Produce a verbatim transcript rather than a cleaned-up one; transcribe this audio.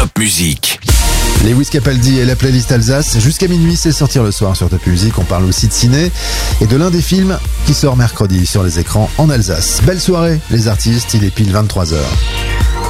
Top Music. Lewis Capaldi et la playlist Alsace. Jusqu'à minuit, c'est sortir le soir sur Top Music. On parle aussi de ciné et de l'un des films qui sort mercredi sur les écrans en Alsace. Belle soirée, les artistes, il est pile vingt-trois heures.